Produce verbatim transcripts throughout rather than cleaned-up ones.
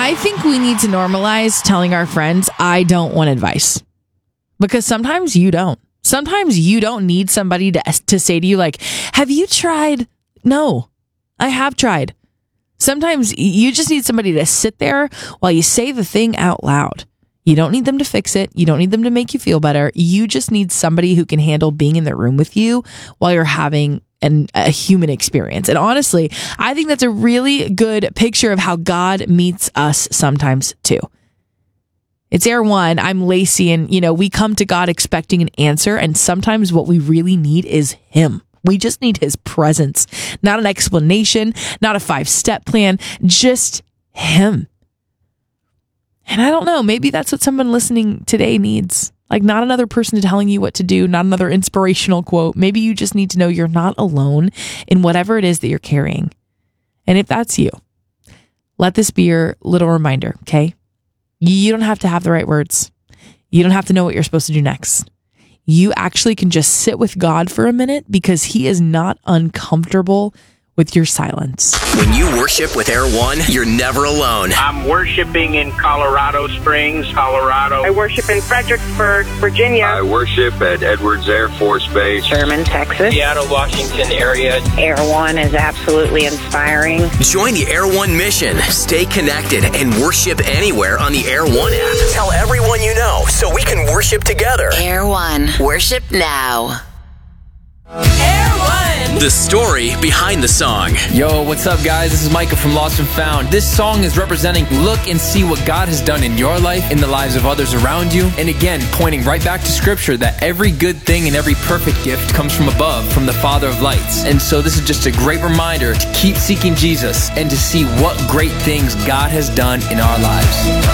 I think we need to normalize telling our friends, I don't want advice. Because sometimes you don't. Sometimes you don't need somebody to, to say to you, like, have you tried? No, I have tried. Sometimes you just need somebody to sit there while you say the thing out loud. You don't need them to fix it. You don't need them to make you feel better. You just need somebody who can handle being in the room with you while you're having an, a human experience. And honestly, I think that's a really good picture of how God meets us sometimes too. It's Air One. I'm Lacey, and you know, we come to God expecting an answer, and sometimes what we really need is Him. We just need His presence, not an explanation, not a five-step plan, just Him. And I don't know, maybe that's what someone listening today needs. Like, not another person telling you what to do, not another inspirational quote. Maybe you just need to know you're not alone in whatever it is that you're carrying. And if that's you, let this be your little reminder, okay? You don't have to have the right words. You don't have to know what you're supposed to do next. You actually can just sit with God for a minute because He is not uncomfortable with your silence. When you worship with Air One, you're never alone. I'm worshiping in Colorado Springs, Colorado. I worship in Fredericksburg, Virginia. I worship at Edwards Air Force Base. Sherman, Texas. Seattle, Washington area. Air One is absolutely inspiring. Join the Air One mission. Stay connected and worship anywhere on the Air One app. Tell everyone you know so we can worship together. Air One. Worship now. Air One. The story behind the song. Yo, what's up, guys? This is Micah from Lost and Found. This song is representing look and see what God has done in your life, in the lives of others around you, and again, pointing right back to Scripture that every good thing and every perfect gift comes from above, from the Father of lights. And so this is just a great reminder to keep seeking Jesus and to see what great things God has done in our lives.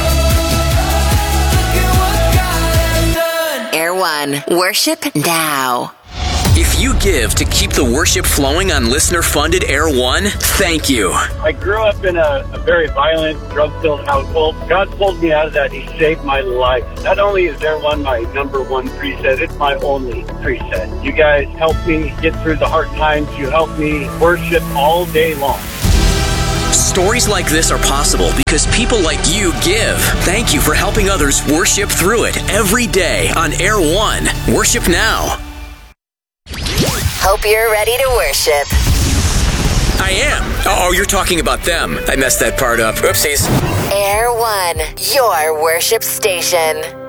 Air One. Worship now. If you give to keep the worship flowing on listener-funded Air One, thank you. I grew up in a, a very violent, drug-filled household. God pulled me out of that. He saved my life. Not only is Air One my number one preset, it's my only preset. You guys help me get through the hard times. You help me worship all day long. Stories like this are possible because people like you give. Thank you for helping others worship through it every day on Air One. Worship now. Hope you're ready to worship. I am. Oh, you're talking about them. I messed that part up. Oopsies. Air One, your worship station.